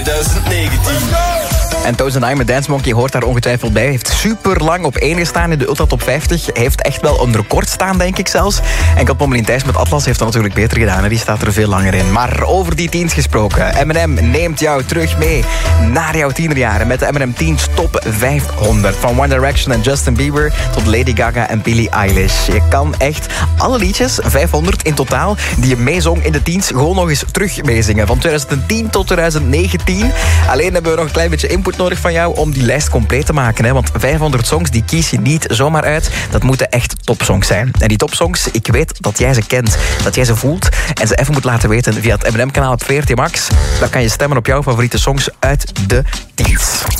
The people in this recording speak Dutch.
2019. En Thousand I met Dance Monkey hoort daar ongetwijfeld bij. Heeft super lang op 1 gestaan in de Ultra Top 50. Heeft echt wel een record staan, denk ik zelfs. En Pommelien Thijs met Atlas heeft dat natuurlijk beter gedaan. En die staat er veel langer in. Maar over die teens gesproken. M&M neemt jou terug mee naar jouw tienerjaren. Met de M&M Teens Top 500. Van One Direction en Justin Bieber tot Lady Gaga en Billie Eilish. Je kan echt alle liedjes, 500 in totaal, die je meezong in de teens, gewoon nog eens terug meezingen. Van 2010 tot 2019. Alleen hebben we nog een klein beetje input nodig van jou om die lijst compleet te maken. Hè? Want 500 songs, die kies je niet zomaar uit. Dat moeten echt topsongs zijn. En die topsongs, ik weet dat jij ze kent. Dat jij ze voelt en ze even moet laten weten via het M&M-kanaal op VRT Max. Dan kan je stemmen op jouw favoriete songs uit de teens.